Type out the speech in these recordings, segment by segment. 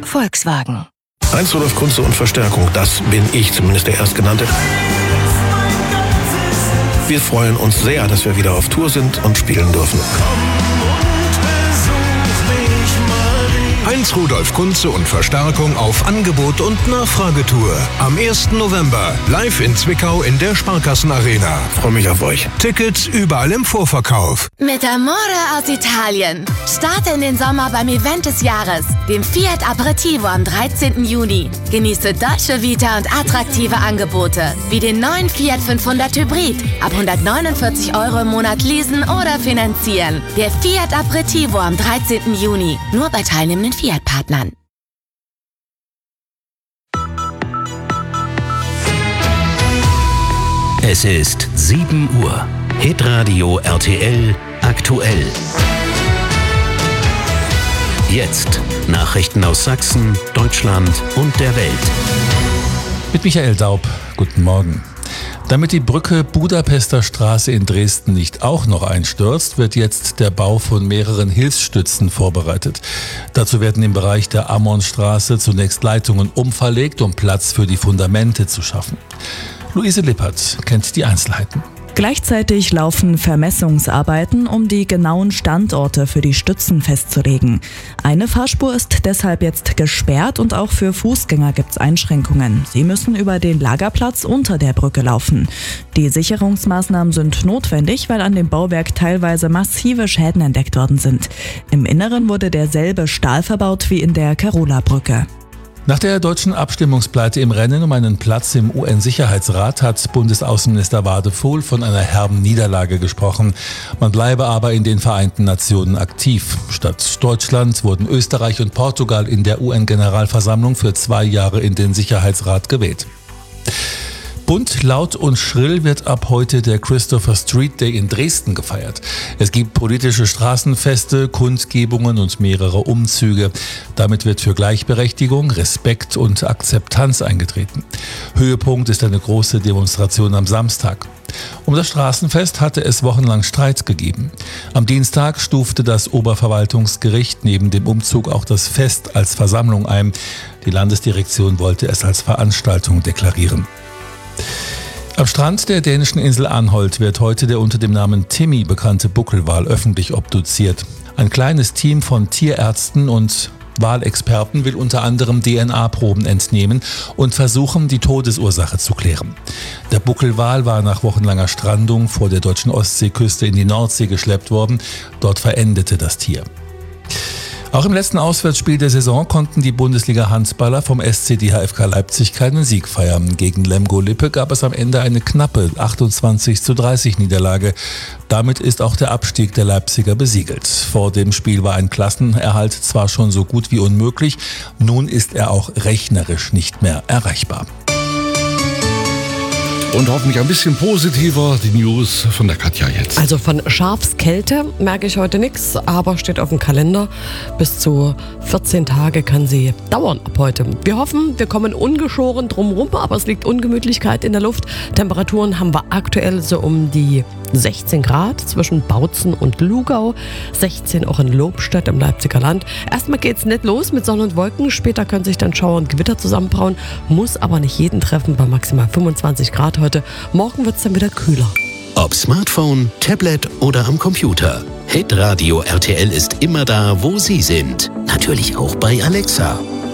Volkswagen. Heinz Rudolf Kunze und Verstärkung, das bin ich, zumindest der Erstgenannte. Wir freuen uns sehr, dass wir wieder auf Tour sind und spielen dürfen. Heinz Rudolf Kunze und Verstärkung auf Angebot und Nachfragetour. Am 1. November live in Zwickau in der Sparkassenarena. Freue mich auf euch. Tickets überall im Vorverkauf. Mit Amore aus Italien. Starte in den Sommer beim Event des Jahres, dem Fiat Aperitivo am 13. Juni. Genieße Dolce Vita und attraktive Angebote, wie den neuen Fiat 500 Hybrid. Ab 149 € im Monat leasen oder finanzieren. Der Fiat Aperitivo am 13. Juni. Nur bei teilnehmenden Fiat-Partnern. Es ist 7 Uhr. Hitradio RTL aktuell. Jetzt Nachrichten aus Sachsen, Deutschland und der Welt. Mit Michael Daub. Guten Morgen. Damit die Brücke Budapester Straße in Dresden nicht auch noch einstürzt, wird jetzt der Bau von mehreren Hilfsstützen vorbereitet. Dazu werden im Bereich der Ammonstraße zunächst Leitungen umverlegt, um Platz für die Fundamente zu schaffen. Luise Lippert kennt die Einzelheiten. Gleichzeitig laufen Vermessungsarbeiten, um die genauen Standorte für die Stützen festzulegen. Eine Fahrspur ist deshalb jetzt gesperrt und auch für Fußgänger gibt es Einschränkungen. Sie müssen über den Lagerplatz unter der Brücke laufen. Die Sicherungsmaßnahmen sind notwendig, weil an dem Bauwerk teilweise massive Schäden entdeckt worden sind. Im Inneren wurde derselbe Stahl verbaut wie in der Carola-Brücke. Nach der deutschen Abstimmungspleite im Rennen um einen Platz im UN-Sicherheitsrat hat Bundesaußenminister Wadefuhl von einer herben Niederlage gesprochen. Man bleibe aber in den Vereinten Nationen aktiv. Statt Deutschland wurden Österreich und Portugal in der UN-Generalversammlung für 2 Jahre in den Sicherheitsrat gewählt. Bunt, laut und schrill wird ab heute der Christopher Street Day in Dresden gefeiert. Es gibt politische Straßenfeste, Kundgebungen und mehrere Umzüge. Damit wird für Gleichberechtigung, Respekt und Akzeptanz eingetreten. Höhepunkt ist eine große Demonstration am Samstag. Um das Straßenfest hatte es wochenlang Streit gegeben. Am Dienstag stufte das Oberverwaltungsgericht neben dem Umzug auch das Fest als Versammlung ein. Die Landesdirektion wollte es als Veranstaltung deklarieren. Am Strand der dänischen Insel Anholt wird heute der unter dem Namen Timmy bekannte Buckelwal öffentlich obduziert. Ein kleines Team von Tierärzten und Walexperten will unter anderem DNA-Proben entnehmen und versuchen, die Todesursache zu klären. Der Buckelwal war nach wochenlanger Strandung vor der deutschen Ostseeküste in die Nordsee geschleppt worden. Dort verendete das Tier. Auch im letzten Auswärtsspiel der Saison konnten die Bundesliga-Handballer vom SC DHFK Leipzig keinen Sieg feiern. Gegen Lemgo Lippe gab es am Ende eine knappe 28:30 Niederlage. Damit ist auch der Abstieg der Leipziger besiegelt. Vor dem Spiel war ein Klassenerhalt zwar schon so gut wie unmöglich, nun ist er auch rechnerisch nicht mehr erreichbar. Und hoffentlich ein bisschen positiver die News von der Katja jetzt. Also von Schafskälte merke ich heute nichts, aber steht auf dem Kalender. Bis zu 14 Tage kann sie dauern ab heute. Wir hoffen, wir kommen ungeschoren drumherum, aber es liegt Ungemütlichkeit in der Luft. Temperaturen haben wir aktuell so um die 16 Grad zwischen Bautzen und Lugau, 16 auch in Lobstadt im Leipziger Land. Erstmal geht's nicht los mit Sonne und Wolken, später können sich dann Schauer und Gewitter zusammenbrauen, muss aber nicht jeden treffen bei maximal 25 Grad heute. Morgen wird's dann wieder kühler. Ob Smartphone, Tablet oder am Computer. Hitradio RTL ist immer da, wo Sie sind. Natürlich auch bei Alexa.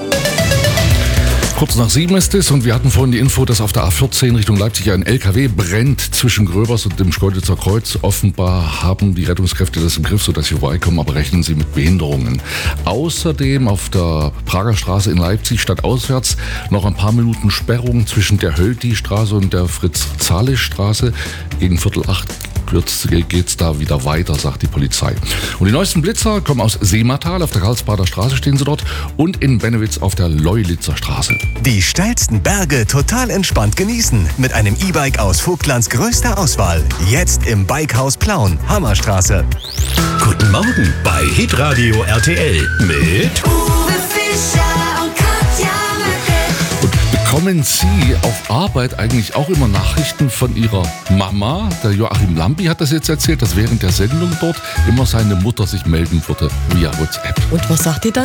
Kurz nach 7 ist es und wir hatten vorhin die Info, dass auf der A14 Richtung Leipzig ein LKW brennt zwischen Gröbers und dem Schkeuditzer Kreuz. Offenbar haben die Rettungskräfte das im Griff, sodass sie vorbeikommen, aber rechnen sie mit Behinderungen. Außerdem auf der Prager Straße in Leipzig stadtauswärts noch ein paar Minuten Sperrung zwischen der Hölti-Straße und der Fritz-Zahlisch-Straße. Gegen 7:45 geht's da wieder weiter, sagt die Polizei. Und die neuesten Blitzer kommen aus Seematal, auf der Karlsbader Straße stehen sie dort, und in Bennewitz auf der Leulitzer Straße. Die steilsten Berge total entspannt genießen mit einem E-Bike aus Vogtlands größter Auswahl. Jetzt im Bikehaus Plauen, Hammerstraße. Guten Morgen bei Hitradio RTL mit Uwe Fischer und Katja Möcke. Bekommen Sie auf Arbeit eigentlich auch immer Nachrichten von Ihrer Mama? Der Joachim Lambi hat das jetzt erzählt, dass während der Sendung dort immer seine Mutter sich melden würde via WhatsApp. Und was sagt die dann?